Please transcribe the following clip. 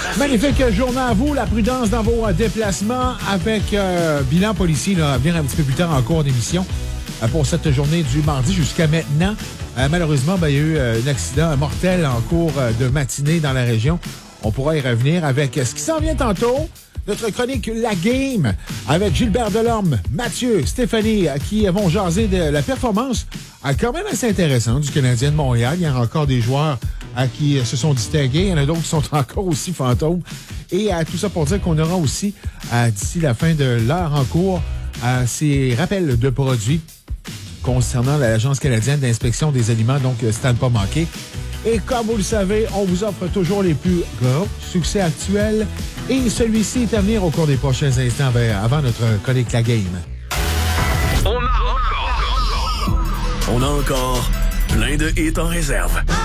Magnifique journée à vous. La prudence dans vos déplacements avec bilan policier là, à venir un petit peu plus tard en cours d'émission pour cette journée du mardi jusqu'à maintenant. Malheureusement, il y a eu un accident mortel en cours de matinée dans la région. On pourra y revenir avec ce qui s'en vient tantôt. Notre chronique La Game avec Gilbert Delorme, Mathieu, Stéphanie qui vont jaser de la performance quand même assez intéressante du Canadien de Montréal. Il y a encore des joueurs qui se sont distingués. Il y en a d'autres qui sont encore aussi fantômes. Et tout ça pour dire qu'on aura aussi, d'ici la fin de l'heure en cours, ces rappels de produits concernant l'Agence canadienne d'inspection des aliments. Donc, c'est à ne pas manquer. Et comme vous le savez, on vous offre toujours les plus gros succès actuels. Et celui-ci est à venir au cours des prochains instants avant notre chronique La Game. On a encore plein de hits en réserve.